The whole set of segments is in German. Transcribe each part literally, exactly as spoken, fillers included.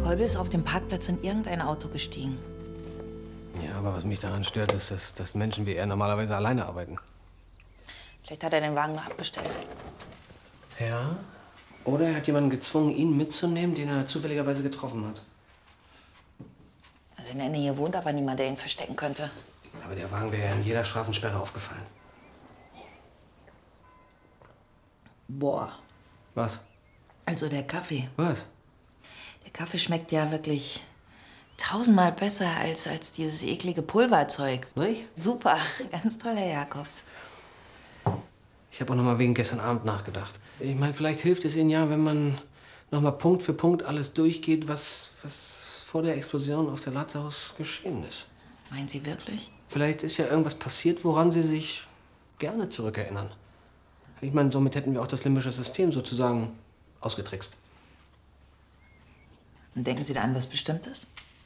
Kolbe ist auf dem Parkplatz in irgendein Auto gestiegen. Ja, aber was mich daran stört, ist, dass, dass Menschen wie er normalerweise alleine arbeiten. Vielleicht hat er den Wagen noch abgestellt. Ja? Oder er hat jemanden gezwungen, ihn mitzunehmen, den er zufälligerweise getroffen hat. Also in der Nähe wohnt aber niemand, der ihn verstecken könnte. Aber der Wagen wäre ja in jeder Straßensperre aufgefallen. Boah. Was? Also der Kaffee. Was? Der Kaffee schmeckt ja wirklich tausendmal besser als, als dieses eklige Pulverzeug. Nicht? Super, ganz toll, Herr Jakobs. Ich habe auch noch mal wegen gestern Abend nachgedacht. Ich meine, vielleicht hilft es Ihnen ja, wenn man noch mal Punkt für Punkt alles durchgeht, was, was vor der Explosion auf der Lazarus geschehen ist. Meinen Sie wirklich? Vielleicht ist ja irgendwas passiert, woran Sie sich gerne zurückerinnern. Ich meine, somit hätten wir auch das limbische System sozusagen ausgetrickst. Und denken Sie da an was Bestimmtes?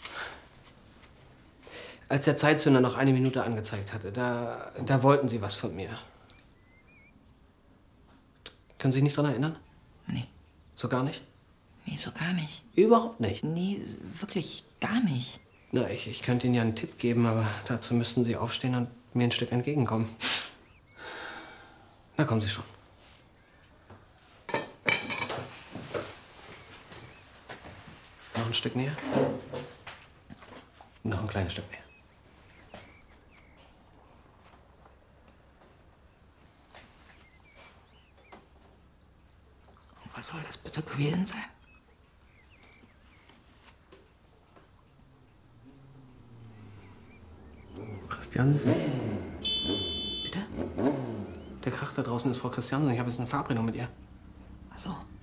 Als der Zeitzünder noch eine Minute angezeigt hatte, da, da wollten Sie was von mir. Können Sie sich nicht dran erinnern? Nee. So gar nicht? Nee, so gar nicht. Überhaupt nicht? Nee, wirklich gar nicht. Na, ich, ich könnte Ihnen ja einen Tipp geben, aber dazu müssten Sie aufstehen und mir ein Stück entgegenkommen. Na, kommen Sie schon. Noch ein Stück näher? Noch ein kleines Stück näher. Und was soll das bitte gewesen sein? Christiansen? Bitte? Der Krach da draußen ist Frau Christiansen. Ich habe jetzt eine Verabredung mit ihr. Ach so.